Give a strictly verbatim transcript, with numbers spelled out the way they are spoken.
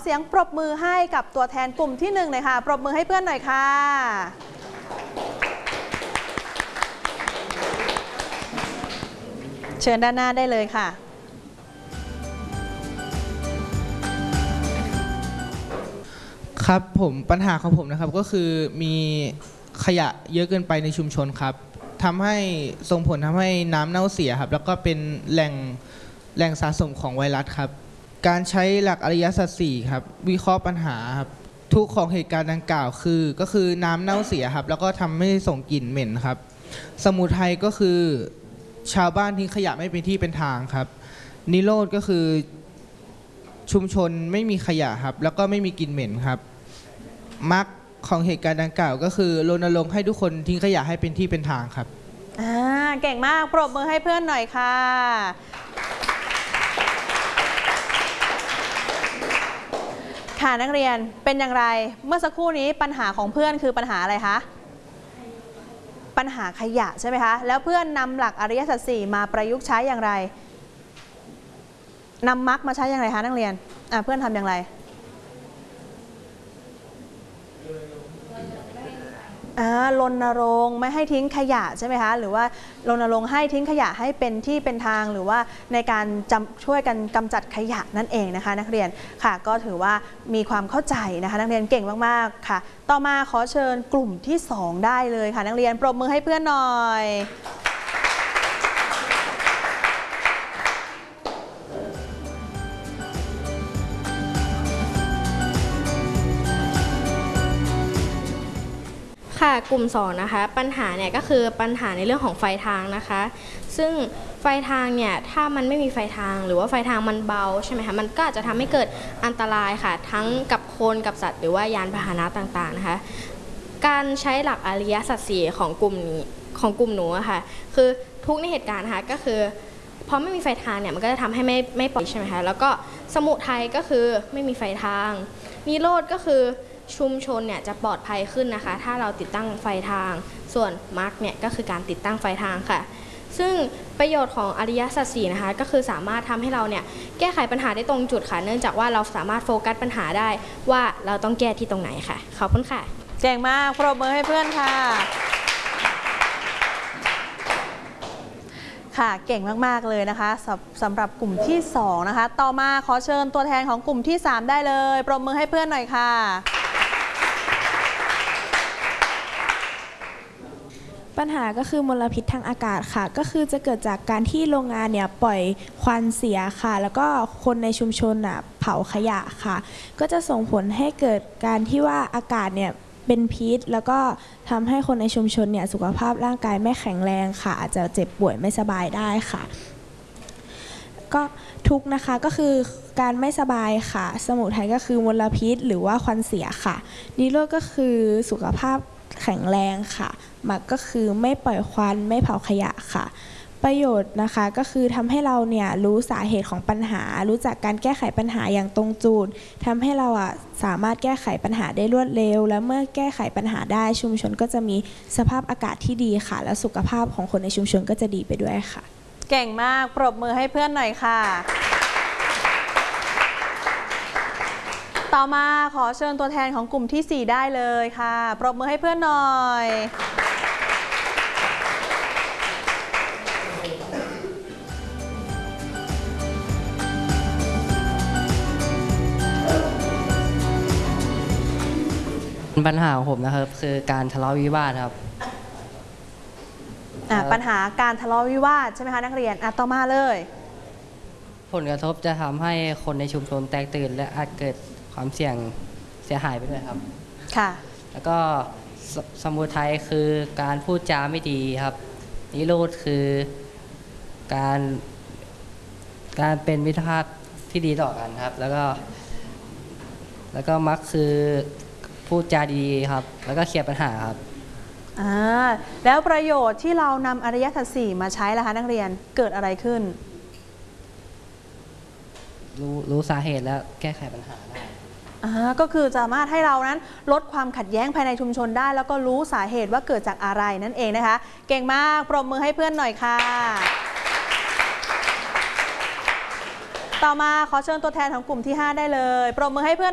เสียงปรบมือให้กับตัวแทนกลุ่มที่หนึ่งหน่อยค่ะปรบมือให้เพื่อนหน่อยค่ะเชิญด้านหน้าได้เลยค่ะครับผมปัญหาของผมนะครับก็คือมีขยะเยอะเกินไปในชุมชนครับทำให้ส่งผลทำให้น้ำเน่าเสียครับแล้วก็เป็นแหล่งแหล่งสะสมของไวรัสครับการใช้หลักอริยสัจสี่ครับวิเคราะห์ปัญหาครับทุกของเหตุการณ์ดังกล่าวคือก็คือน้ำเน่าเสียครับแล้วก็ทำให้ส่งกลิ่นเหม็นครับสมุทัยก็คือชาวบ้านทิ้งขยะไม่เป็นที่เป็นทางครับนิโรธก็คือชุมชนไม่มีขยะครับแล้วก็ไม่มีกลิ่นเหม็นครับมรรคของเหตุการณ์ดังกล่าวก็คือรณรงค์ให้ทุกคนทิ้งขยะให้เป็นที่เป็นทางครับอ่าเก่งมากปรบมือให้เพื่อนหน่อยค่ะค่ะนักเรียนเป็นอย่างไรเมื่อสักครู่นี้ปัญหาของเพื่อนคือปัญหาอะไรคะปัญหาขยะใช่ไหมคะแล้วเพื่อนนำหลักอริยสัจสี่มาประยุกต์ใช้อย่างไรนำมรรคมาใช้อย่างไรคะนักเรียนอ่าเพื่อนทำอย่างไรรณรงค์ไม่ให้ทิ้งขยะใช่ไหมคะหรือว่ารณรงค์ให้ทิ้งขยะให้เป็นที่เป็นทางหรือว่าในการช่วยกันกำจัดขยะนั่นเองนะคะนักเรียนค่ะก็ถือว่ามีความเข้าใจนะคะนักเรียนเก่งมากๆค่ะต่อมาขอเชิญกลุ่มที่สองได้เลยค่ะนักเรียนปรบมือให้เพื่อนหน่อยค่ะกลุ่มสองนะคะปัญหาเนี่ยก็คือปัญหาในเรื่องของไฟทางนะคะซึ่งไฟทางเนี่ยถ้ามันไม่มีไฟทางหรือว่าไฟทางมันเบาใช่ไหมคะมันก็อาจจะทำให้เกิดอันตรายค่ะทั้งกับคนกับสัตว์หรือว่ายานพาหนะต่างๆนะคะการใช้หลักอริยสัจสี่ของกลุ่มนี้ของกลุ่มหนูอะค่ะคือทุกในเหตุการณ์นะคะก็คือพอไม่มีไฟทางเนี่ยมันก็จะทำให้ไม่ไม่ปลอดภัยใช่ไหมคะแล้วก็สมุทัยก็คือไม่มีไฟทางนิโรธก็คือชุมชนเนี่ยจะปลอดภัยขึ้นนะคะถ้าเราติดตั้งไฟทางส่วนมรรคเนี่ยก็คือการติดตั้งไฟทางค่ะซึ่งประโยชน์ของอริยสัจสี่นะคะก็คือสามารถทำให้เราเนี่ยแก้ไขปัญหาได้ตรงจุดค่ะเนื่องจากว่าเราสามารถโฟกัสปัญหาได้ว่าเราต้องแก้ที่ตรงไหนค่ะขอบคุณค่ะเก่งมากปรบมือให้เพื่อนค่ะค่ะเก่งมากๆเลยนะคะสำสำหรับกลุ่มที่สองนะคะต่อมาขอเชิญตัวแทนของกลุ่มที่สามได้เลยปรบมือให้เพื่อนหน่อยค่ะปัญหาก็คือมลพิษทางอากาศค่ะก็คือจะเกิดจากการที่โรงงานเนี่ยปล่อยควันเสียค่ะแล้วก็คนในชุมชนอ่ะเผาขยะค่ะก็จะส่งผลให้เกิดการที่ว่าอากาศเนี่ยเป็นพิษแล้วก็ทำให้คนในชุมชนเนี่ยสุขภาพร่างกายไม่แข็งแรงค่ะอาจจะเจ็บป่วยไม่สบายได้ค่ะก็ทุกนะคะก็คือการไม่สบายค่ะสมุทัยก็คือมลพิษหรือว่าควันเสียค่ะนิโรธก็คือสุขภาพแข็งแรงค่ะมรรคก็คือไม่ปล่อยควันไม่เผาขยะค่ะประโยชน์นะคะก็คือทำให้เราเนี่ยรู้สาเหตุของปัญหารู้จักการแก้ไขปัญหาอย่างตรงจุดทำให้เราอ่ะสามารถแก้ไขปัญหาได้รวดเร็วและเมื่อแก้ไขปัญหาได้ชุมชนก็จะมีสภาพอากาศที่ดีค่ะและสุขภาพของคนในชุมชนก็จะดีไปด้วยค่ะเก่งมากปรบมือให้เพื่อนหน่อยค่ะต่อมาขอเชิญตัวแทนของกลุ่มที่สี่ได้เลยค่ะปรบมือให้เพื่อนหน่อยปัญหาของผมนะครับคือการทะเลาะวิวาทครับปัญหาการทะเลาะวิวาทใช่ไหมคะนักเรียนอ่ะต่อมาเลยผลกระทบจะทำให้คนในชุมชนแตกตื่นและอาจเกิดความเสี่ยงเสียหายไปด้วยครับค่ะแล้วก็ส, สมุทัยคือการพูดจาไม่ดีครับนิโรธคือการการเป็นมิตรภาพที่ดีต่อกันครับแล้วก็แล้วก็มรรคคือพูดจาดีครับแล้วก็เคลียร์ปัญหาครับอ่าแล้วประโยชน์ที่เรานำอริยสัจสี่มาใช้ล่ะคะนักเรียนเกิดอะไรขึ้นรู้รู้สาเหตุแล้วแก้ไขปัญหาได้อ่าก็คือสามารถให้เรานั้นลดความขัดแย้งภายในชุมชนได้แล้วก็รู้สาเหตุว่าเกิดจากอะไรนั่นเองนะคะเก่งมากปรบมือให้เพื่อนหน่อยค่ะต่อมาขอเชิญตัวแทนของกลุ่มที่ห้าได้เลยปรบมือให้เพื่อน